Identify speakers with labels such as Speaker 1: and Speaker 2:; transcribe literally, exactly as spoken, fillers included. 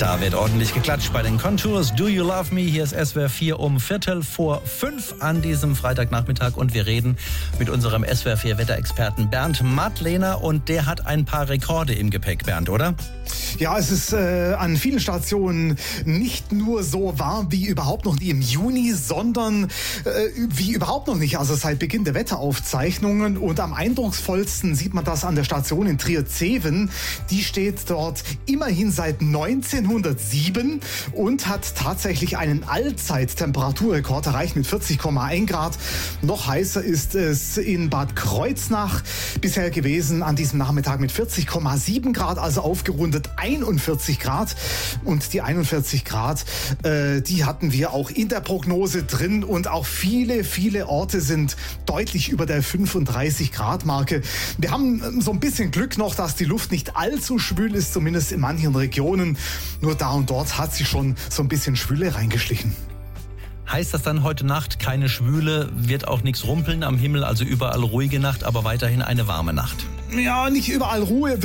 Speaker 1: Da wird ordentlich geklatscht bei den Contours. Do You Love Me? Hier ist S W R vier um Viertel vor fünf an diesem Freitagnachmittag und wir reden mit unserem S W R vier Wetterexperten Bernd Madlener und der hat ein paar Rekorde im Gepäck, Bernd, oder?
Speaker 2: Ja, es ist äh, an vielen Stationen nicht nur so warm wie überhaupt noch nie im Juni, sondern äh, wie überhaupt noch nicht, also seit Beginn der Wetteraufzeichnungen. Und am eindrucksvollsten sieht man das an der Station in Trier-Zeven. Die steht dort immerhin seit neunzehnhundertsieben und hat tatsächlich einen Allzeittemperaturrekord erreicht mit vierzig Komma eins Grad. Noch heißer ist es in Bad Kreuznach bisher gewesen an diesem Nachmittag mit vierzig Komma sieben Grad, also aufgerundet einundvierzig Grad. Und die einundvierzig Grad, äh, die hatten wir auch in der Prognose drin und auch viele, viele Orte sind deutlich über der fünfunddreißig Grad Marke. Wir haben so ein bisschen Glück noch, dass die Luft nicht allzu schwül ist, zumindest in manchen Regionen. Nur da und dort hat sie schon so ein bisschen Schwüle reingeschlichen.
Speaker 1: Heißt das dann heute Nacht keine Schwüle, wird auch nichts rumpeln am Himmel, also überall ruhige Nacht, aber weiterhin eine warme Nacht?
Speaker 2: Ja, nicht überall Ruhe.